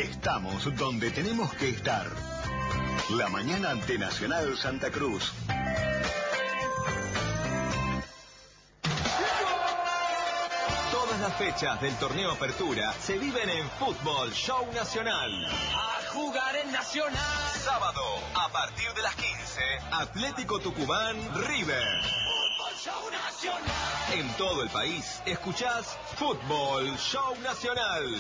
Estamos donde tenemos que estar. La mañana de Nacional Santa Cruz. Todas las fechas del torneo Apertura se viven en Fútbol Show Nacional. A jugar en Nacional. Sábado, a partir de las 15, Atlético Tucumán River. Fútbol Show Nacional. En todo el país, escuchás Fútbol Show Nacional.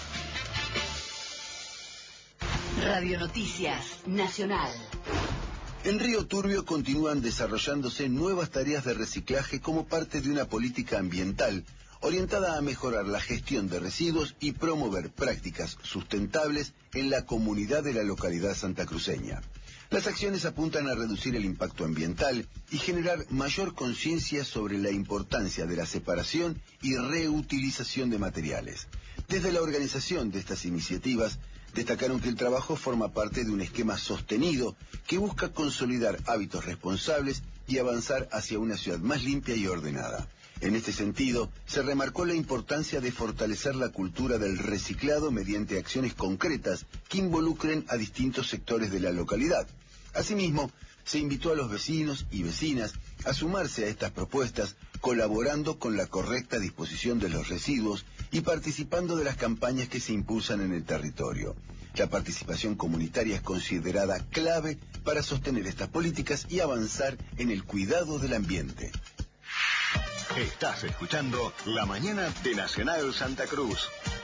Radio Noticias Nacional. En Río Turbio continúan desarrollándose nuevas tareas de reciclaje como parte de una política ambiental orientada a mejorar la gestión de residuos y promover prácticas sustentables en la comunidad de la localidad santacruceña. Las acciones apuntan a reducir el impacto ambiental y generar mayor conciencia sobre la importancia de la separación y reutilización de materiales. Desde la organización de estas iniciativas, destacaron que el trabajo forma parte de un esquema sostenido que busca consolidar hábitos responsables y avanzar hacia una ciudad más limpia y ordenada. En este sentido, se remarcó la importancia de fortalecer la cultura del reciclado mediante acciones concretas que involucren a distintos sectores de la localidad. Asimismo, se invitó a los vecinos y vecinas a sumarse a estas propuestas, colaborando con la correcta disposición de los residuos y participando de las campañas que se impulsan en el territorio. La participación comunitaria es considerada clave para sostener estas políticas y avanzar en el cuidado del ambiente. Estás escuchando La Mañana de Nacional Santa Cruz.